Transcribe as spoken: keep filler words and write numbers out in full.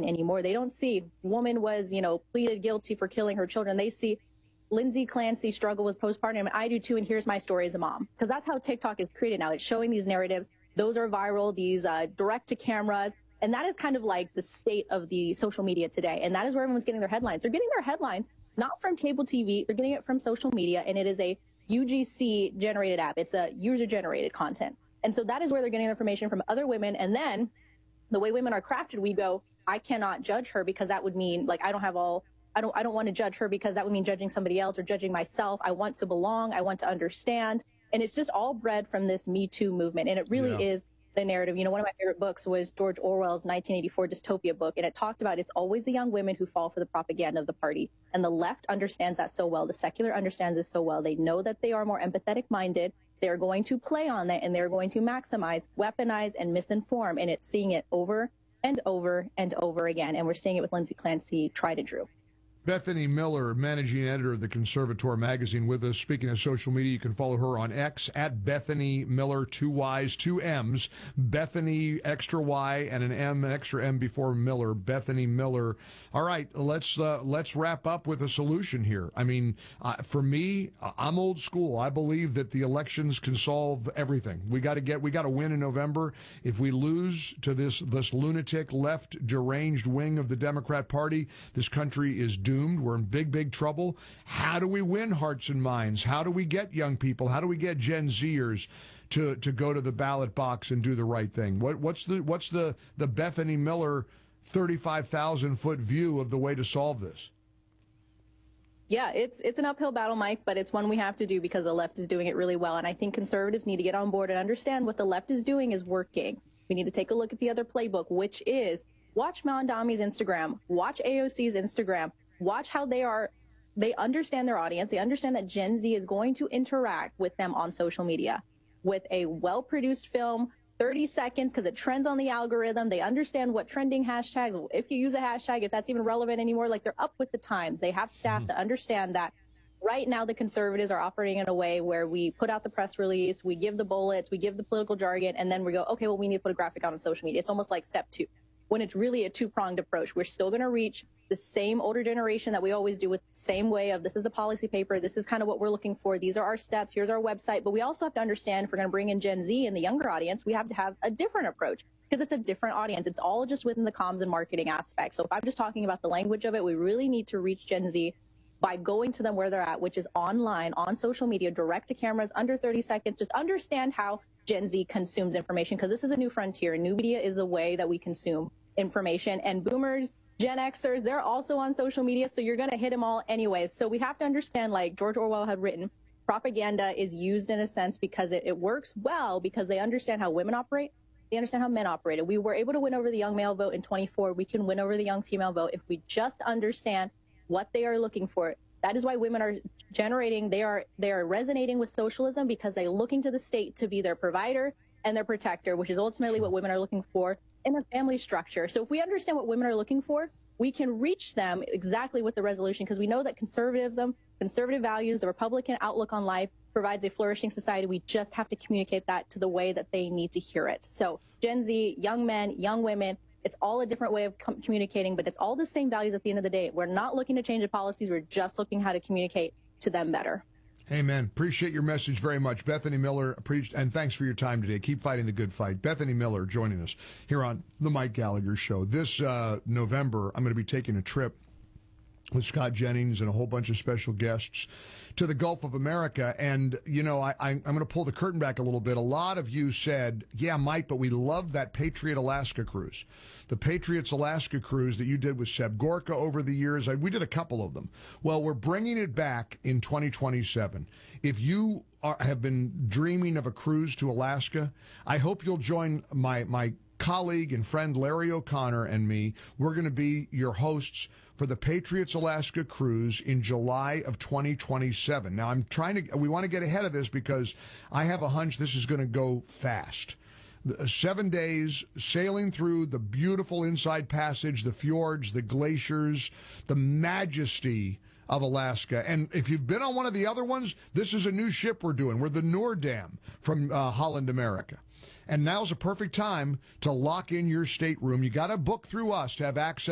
headline anymore. They don't see woman was, you know, pleaded guilty for killing her children. They see Lindsay Clancy struggle with postpartum, and I do too, and here's my story as a mom. Because that's how TikTok is created now. It's showing these narratives. Those are viral, these uh, direct to cameras. And that is kind of like the state of the social media today. And that is where everyone's getting their headlines. They're getting their headlines not from cable T V. They're getting it from social media. And it is a U G C generated app. It's a user generated content. And so that is where they're getting information from other women. And then the way women are crafted, we go, I cannot judge her because that would mean like I don't have all I don't I don't want to judge her because that would mean judging somebody else or judging myself. I want to belong. I want to understand. And it's just all bred from this Me Too movement. And it really yeah. is the narrative. You know, one of my favorite books was George Orwell's nineteen eighty-four dystopia book. And it talked about it's always the young women who fall for the propaganda of the party. And the left understands that so well. The secular understands this so well. They know that they are more empathetic minded. They're going to play on that and they're going to maximize, weaponize, and misinform. And it's seeing it over and over and over again. And we're seeing it with Lindsay Clancy, tried and true. Bethany Miller, managing editor of the Conservator magazine, with us. Speaking of social media, you can follow her on X at Bethany Miller, two Y's, two M's, Bethany extra Y and an M, an extra M before Miller, Bethany Miller. All right, let's uh, let's wrap up with a solution here. I mean, uh, for me, I'm old school. I believe that the elections can solve everything. We got to get, we got to win in November. If we lose to this this lunatic left deranged wing of the Democrat Party, this country is doomed. We're in big, big trouble. How do we win hearts and minds? How do we get young people? How do we get Gen Zers to, to go to the ballot box and do the right thing? What, what's the what's the, the Bethany Miller thirty-five thousand foot view of the way to solve this? Yeah, it's it's an uphill battle, Mike, but it's one we have to do because the left is doing it really well. And I think conservatives need to get on board and understand what the left is doing is working. We need to take a look at the other playbook, which is watch Mamdami's Instagram, watch A O C's Instagram. Watch how they are, they understand their audience. They understand that Gen Z is going to interact with them on social media with a well-produced film, thirty seconds, because it trends on the algorithm. They understand what trending hashtags, if you use a hashtag, if that's even relevant anymore, like they're up with the times. They have staff mm-hmm. that understand that. Right now, the conservatives are operating in a way where we put out the press release, we give the bullets, we give the political jargon, and then we go, okay, well, we need to put a graphic out on social media. It's almost like step two, when it's really a two-pronged approach. We're still going to reach the same older generation that we always do with the same way of this is a policy paper. This is kind of what we're looking for. These are our steps. Here's our website. But we also have to understand if we're going to bring in Gen Z and the younger audience, we have to have a different approach because it's a different audience. It's all just within the comms and marketing aspect. So if I'm just talking about the language of it, we really need to reach Gen Z by going to them where they're at, which is online, on social media, direct to cameras, under thirty seconds. Just understand how Gen Z consumes information because this is a new frontier. New media is a way that we consume information. And boomers, Gen Xers, they're also on social media, so you're going to hit them all anyways. So we have to understand, like George Orwell had written, propaganda is used in a sense because it, it works well because they understand how women operate. They understand how men operate. We were able to win over the young male vote in twenty-four. We can win over the young female vote if we just understand what they are looking for. That is why women are generating, they are, they are resonating with socialism because they're looking to the state to be their provider and their protector, which is ultimately what women are looking for in a family structure. So if we understand what women are looking for, we can reach them exactly with the resolution because we know that conservatism, conservative values, the Republican outlook on life provides a flourishing society. We just have to communicate that to the way that they need to hear it. So Gen Z, young men, young women, it's all a different way of com- communicating, but it's all the same values at the end of the day. We're not looking to change the policies. We're just looking how to communicate to them better. Amen. Appreciate your message very much. Bethany Miller, and thanks for your time today. Keep fighting the good fight. Bethany Miller joining us here on The Mike Gallagher Show. This uh, November, I'm going to be taking a trip with Scott Jennings and a whole bunch of special guests to the Gulf of America. And, you know, I, I, I'm going to pull the curtain back a little bit. A lot of you said, yeah, Mike, but we love that Patriot Alaska cruise. The Patriots Alaska cruise that you did with Seb Gorka over the years. I, we did a couple of them. Well, we're bringing it back in twenty twenty-seven. If you are, have been dreaming of a cruise to Alaska, I hope you'll join my, my colleague and friend Larry O'Connor and me. We're going to be your hosts for the Patriots Alaska cruise in July of twenty twenty-seven. Now, I'm trying to, we want to get ahead of this because I have a hunch this is going to go fast. The, seven days sailing through the beautiful Inside Passage, the fjords, the glaciers, the majesty of Alaska. And if you've been on one of the other ones, this is a new ship we're doing. We're the Noordam from uh, Holland America. And now's a perfect time to lock in your stateroom. You got to book through us to have access